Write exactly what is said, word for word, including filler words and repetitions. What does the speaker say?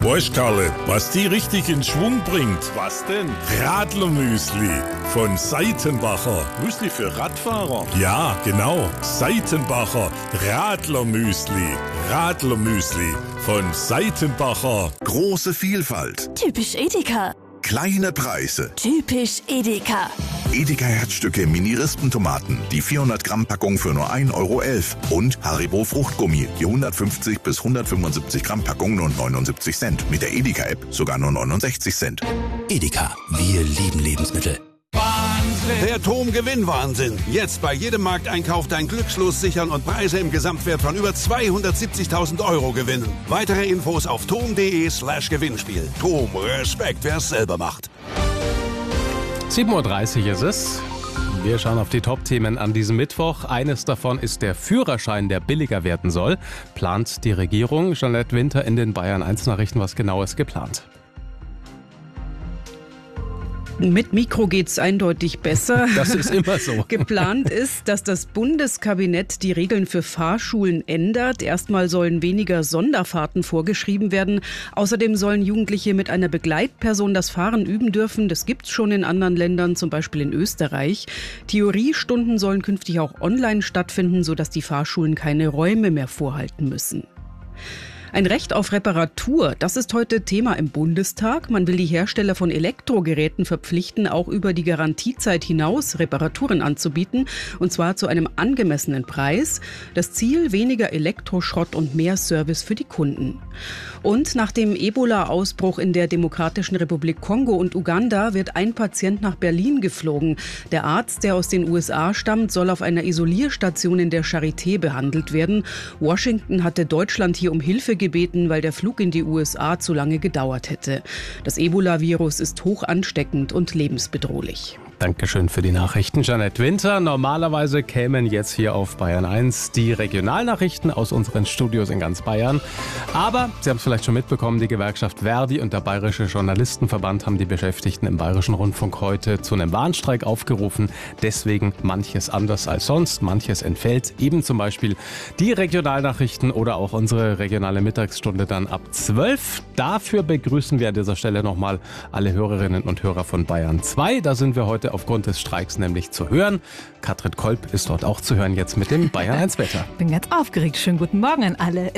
Weißt Karle, was die richtig in Schwung bringt? Was denn? Radlermüsli von Seitenbacher. Müsli für Radfahrer? Ja, genau. Seitenbacher Radlermüsli. Radlermüsli von Seitenbacher. Große Vielfalt. Typisch Edeka. Kleine Preise. Typisch Edeka. Edeka Herzstücke Mini-Rispentomaten. Die vierhundert Gramm Packung für nur ein Euro elf. Und Haribo Fruchtgummi. Die hundertfünfzig bis hundertfünfundsiebzig Gramm Packung nur neunundsiebzig Cent. Mit der Edeka-App sogar nur neunundsechzig Cent. Edeka. Wir lieben Lebensmittel. Der Tom-Gewinn-Wahnsinn. Jetzt bei jedem Markteinkauf dein Glückslos sichern und Preise im Gesamtwert von über zweihundertsiebzigtausend Euro gewinnen. Weitere Infos auf tom.de slash Gewinnspiel. Tom, Respekt, wer es selber macht. sieben Uhr dreißig ist es. Wir schauen auf die Top-Themen an diesem Mittwoch. Eines davon ist der Führerschein, der billiger werden soll. Plant die Regierung. Jeanette Winter in den Bayern eins Nachrichten. Was genau ist geplant? Mit Mikro geht's eindeutig besser. Das ist immer so. Geplant ist, dass das Bundeskabinett die Regeln für Fahrschulen ändert. Erstmal sollen weniger Sonderfahrten vorgeschrieben werden. Außerdem sollen Jugendliche mit einer Begleitperson das Fahren üben dürfen. Das gibt's schon in anderen Ländern, zum Beispiel in Österreich. Theoriestunden sollen künftig auch online stattfinden, sodass die Fahrschulen keine Räume mehr vorhalten müssen. Ein Recht auf Reparatur, das ist heute Thema im Bundestag. Man will die Hersteller von Elektrogeräten verpflichten, auch über die Garantiezeit hinaus Reparaturen anzubieten, und zwar zu einem angemessenen Preis. Das Ziel: weniger Elektroschrott und mehr Service für die Kunden. Und nach dem Ebola-Ausbruch in der Demokratischen Republik Kongo und Uganda wird ein Patient nach Berlin geflogen. Der Arzt, der aus den U S A stammt, soll auf einer Isolierstation in der Charité behandelt werden. Washington hatte Deutschland hier um Hilfe gebeten, weil der Flug in die U S A zu lange gedauert hätte. Das Ebola-Virus ist hoch ansteckend und lebensbedrohlich. Dankeschön für die Nachrichten, Jeanette Winter. Normalerweise kämen jetzt hier auf Bayern eins die Regionalnachrichten aus unseren Studios in ganz Bayern. Aber Sie haben es vielleicht schon mitbekommen, die Gewerkschaft Verdi und der Bayerische Journalistenverband haben die Beschäftigten im Bayerischen Rundfunk heute zu einem Warnstreik aufgerufen. Deswegen manches anders als sonst, manches entfällt. Eben zum Beispiel die Regionalnachrichten oder auch unsere regionale Mittagsstunde dann ab zwölf. Dafür begrüßen wir an dieser Stelle nochmal alle Hörerinnen und Hörer von Bayern zwei. Da sind wir heute aufgrund des Streiks nämlich zu hören. Katrin Kolb ist dort auch zu hören jetzt mit dem Bayern eins Wetter. Bin ganz aufgeregt. Schönen guten Morgen an alle.